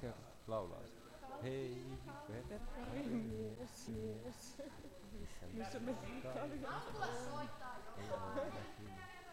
Kerro, laulaa se. Hei, veterkari, mies. Missä me Ei ole näkynyt.